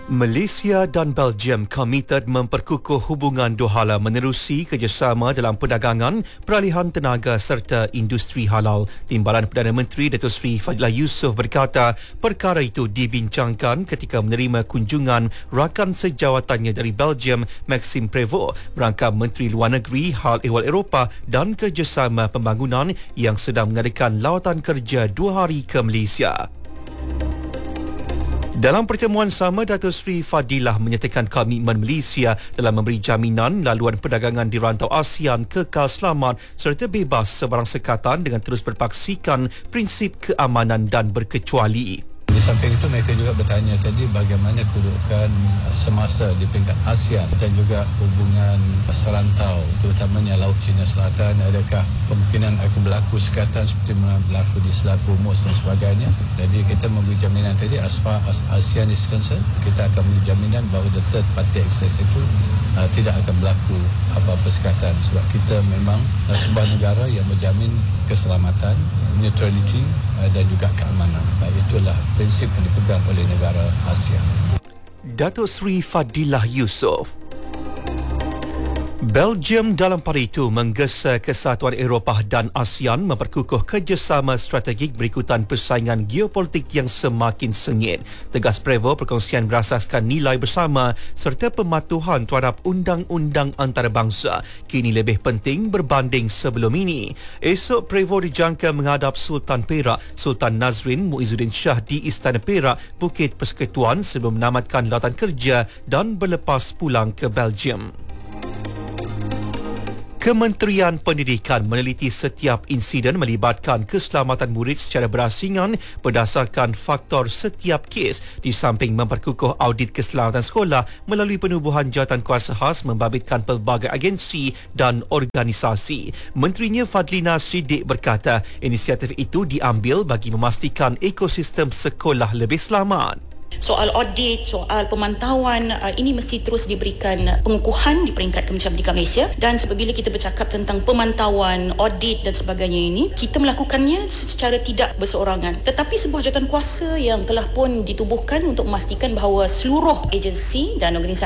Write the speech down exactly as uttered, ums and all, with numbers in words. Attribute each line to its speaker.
Speaker 1: Malaysia dan Belgium komited memperkukuh hubungan dua hala menerusi kerjasama dalam perdagangan, peralihan tenaga serta industri halal. Timbalan Perdana Menteri Datuk Seri Fadilah Yusof berkata perkara itu dibincangkan ketika menerima kunjungan rakan sejawatannya dari Belgium, Maxime Prévost, merangkap Menteri Luar Negeri, Hal Ehwal Eropah dan Kerjasama Pembangunan yang sedang mengadakan lawatan kerja dua hari ke Malaysia. Dalam pertemuan sama, Datuk Seri Fadilah menyatakan komitmen Malaysia dalam memberi jaminan laluan perdagangan di rantau ASEAN kekal selamat serta bebas sebarang sekatan dengan terus berpaksikan prinsip keamanan dan berkecuali.
Speaker 2: Di samping itu mereka juga bertanya tadi bagaimana kedudukan semasa di peringkat ASEAN dan juga hubungan serantau terutamanya Laut Cina Selatan, adakah kemungkinan akan berlaku sekatan seperti mana berlaku di Selat Hormuz dan sebagainya. Jadi kita memberi jaminan tadi as far as ASEAN is concerned, kita akan memberi jaminan bahawa the third party access itu uh, tidak akan berlaku apa-apa sekatan sebab kita memang uh, sebuah negara yang menjamin keselamatan, neutrality uh, dan juga keamanan. Uh, itulah prinsip yang dipegang oleh negara ASEAN.
Speaker 1: Datuk Seri Fadilah Yusof. Belgium dalam pada itu menggesa Kesatuan Eropah dan ASEAN memperkukuh kerjasama strategik berikutan persaingan geopolitik yang semakin sengit. Tegas Prévost, perkongsian berasaskan nilai bersama serta pematuhan terhadap undang-undang antarabangsa kini lebih penting berbanding sebelum ini. Esok Prévost dijangka menghadap Sultan Perak, Sultan Nazrin Muizzuddin Shah di Istana Perak, Bukit Persekutuan sebelum menamatkan lawatan kerja dan berlepas pulang ke Belgium. Kementerian Pendidikan meneliti setiap insiden melibatkan keselamatan murid secara berasingan berdasarkan faktor setiap kes di samping memperkukuh audit keselamatan sekolah melalui penubuhan jawatan kuasa khas membabitkan pelbagai agensi dan organisasi. Menterinya Fadlina Siddiq berkata inisiatif itu diambil bagi memastikan ekosistem sekolah lebih selamat.
Speaker 3: Soal audit, soal pemantauan, uh, ini mesti terus diberikan pengukuhan di peringkat Kementerian Pendidikan Malaysia, dan apabila kita bercakap tentang pemantauan, audit dan sebagainya ini, kita melakukannya secara tidak berseorangan. Tetapi sebuah jawatan kuasa yang telah pun ditubuhkan untuk memastikan bahawa seluruh agensi dan organisasi